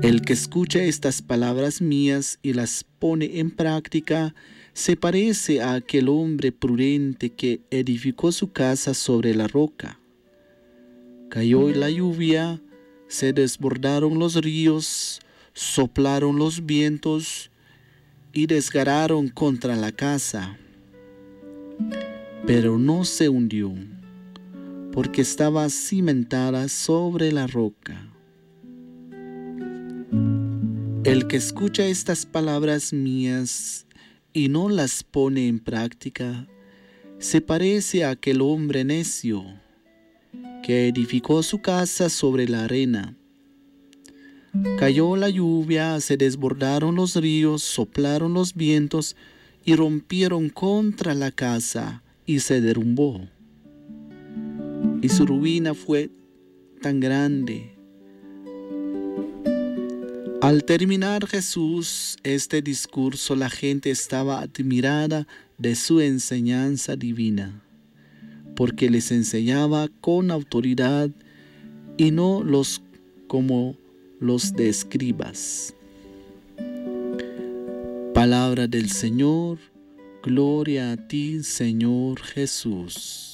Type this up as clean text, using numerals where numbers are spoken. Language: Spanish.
El que escucha estas palabras mías y las pone en práctica, se parece a aquel hombre prudente que edificó su casa sobre la roca. Cayó la lluvia, se desbordaron los ríos, soplaron los vientos y desgarraron contra la casa. Pero no se hundió, porque estaba cimentada sobre la roca. El que escucha estas palabras mías y no las pone en práctica, se parece a aquel hombre necio que edificó su casa sobre la arena. Cayó la lluvia, se desbordaron los ríos, soplaron los vientos y rompieron contra la casa y se derrumbó. Y su ruina fue tan grande. Al terminar Jesús este discurso, la gente estaba admirada de su enseñanza divina, porque les enseñaba con autoridad y no como los de escribas. Palabra del Señor, gloria a ti, Señor Jesús.